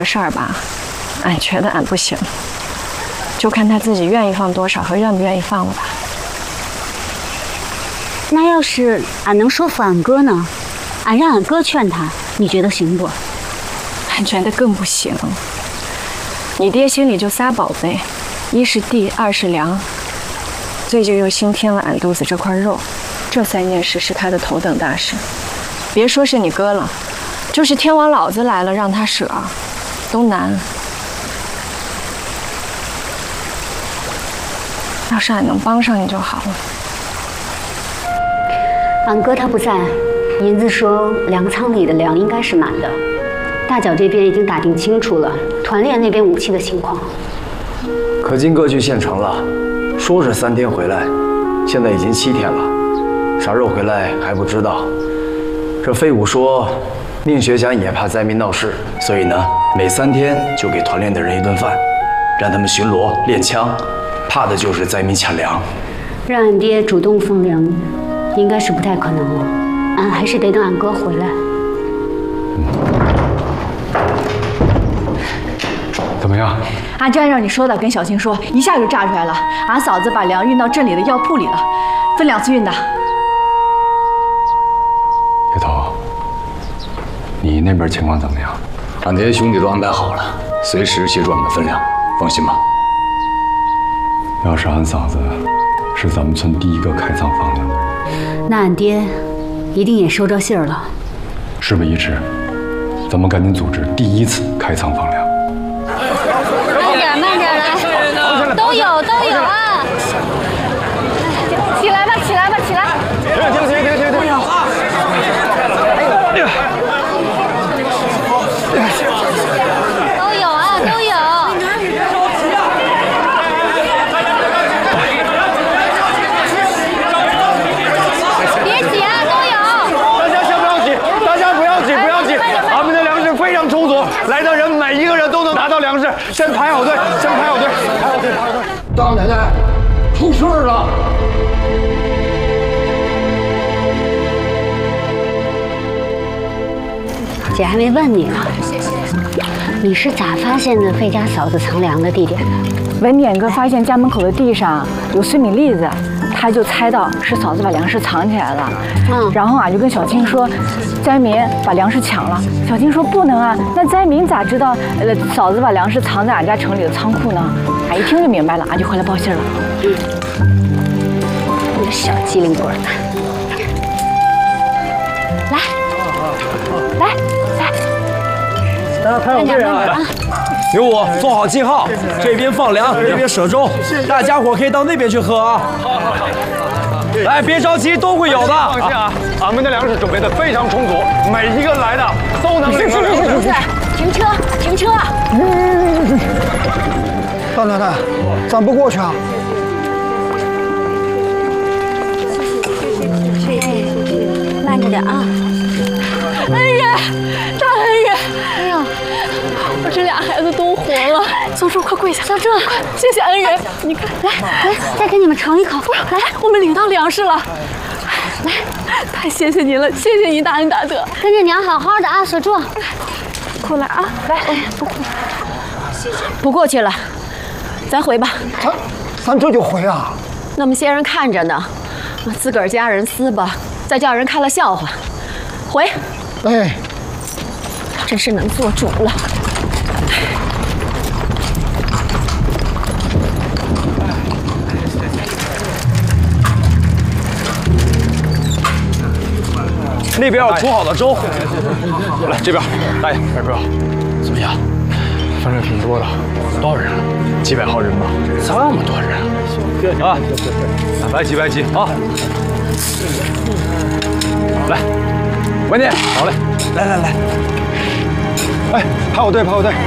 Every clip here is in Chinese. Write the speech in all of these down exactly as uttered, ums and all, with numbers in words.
事儿吧，俺觉得俺不行，就看他自己愿意放多少和愿不愿意放了吧。 那要是俺能说服俺哥呢？俺让俺哥劝他，你觉得行不？ 俺觉得更不行。你爹心里就仨宝贝，一是地，二是粮，最就又新添了俺肚子这块肉，这三件事是他的头等大事。别说是你哥了，就是天王老子来了让他舍，都难。要是俺能帮上你就好了。 俺哥他不在，银子说粮仓里的粮应该是满的。大脚这边已经打听清楚了团练那边武器的情况。 可金哥去县城了，说是三天回来，现在已经七天了，啥时候回来还不知道。这费武说，宁学强也怕灾民闹事，所以呢，每三天就给团练的人一顿饭，让他们巡逻练枪，怕的就是灾民抢粮。 让俺爹主动奉粮，应该是不太可能了。俺还是得等俺哥回来。 怎么样？ 俺就按照你说的跟小青说，一下就炸出来了。俺嫂子把粮运到镇里的药铺里了，分两次运的。 叶头，你那边情况怎么样？ 俺这些兄弟都安排好了，随时协助俺们分粮，放心吧。 要是俺嫂子是咱们村第一个开仓放粮的人， 那俺爹一定也收着信儿了。 事不宜迟，咱们赶紧组织第一次开仓放粮。 慢点，慢点来，都有都有啊！ 起来吧，起来吧，起来！ 停停停停停停！ 都有啊，都有。别挤啊，都有。 大家先不要挤，大家不要挤，不要挤，俺们的粮食非常充足，来的人每一个人都能拿到粮食。先排好队，先排好队，排好队，排好队。 大奶奶，出事儿了！ 姐还没问你呢，你是咋发现的费家嫂子藏粮的地点的？ 文典哥发现家门口的地上有碎米粒子，他就猜到是嫂子把粮食藏起来了。嗯，然后俺就跟小青说，灾民把粮食抢了。小青说不能啊，那灾民咋知道呃嫂子把粮食藏在俺家城里的仓库呢？俺一听就明白了，俺就回来报信了。 你个小机灵鬼儿！来，来来， 大家排好队啊！刘武，做好记号，这边放粮，这边舍粥，大家伙可以到那边去喝啊！来，别着急，都会有的。放心啊，俺们的粮食准备的非常充足，每一个来的都能领到粮食。 停车，停车！ 大奶奶，咱不过去啊？ 慢着点啊！ 恩人，大恩人！哎呀，我这俩孩子都活了。小柱，快跪下！小柱，谢谢恩人。你看， 来来，再给你们尝一口。 来，我们领到粮食了。来，太谢谢您了，谢谢您大恩大德。 跟着娘好好的啊，小柱。 过来啊，来，不不过去了，咱回吧。 咱咱这就回啊？ 那么些人看着呢，自个儿家人撕吧，再叫人看了笑话。回。 哎， 真是能做主了。 那边有煮好的粥，来这边，大爷，二哥，怎么样？ 反正挺多的，多少人？ 几百号人吧。 这么多人啊！来几百几啊！来，文姐，好嘞，来来来，哎，排好队，排好队。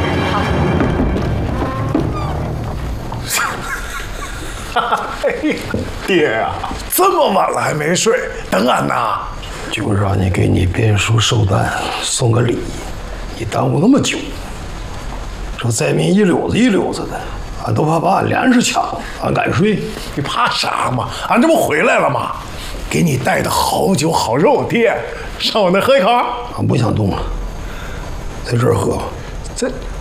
哎，爹呀、啊，这么晚了还没睡，等俺呐。就让你给你编书寿诞送个礼，你耽误那么久，这灾民一溜子一溜子的，俺都怕把俺粮食抢了，俺敢睡？你怕啥嘛？俺这不回来了吗？给你带的好酒好肉，爹，上我那喝一口。俺不想动了，在这儿喝，这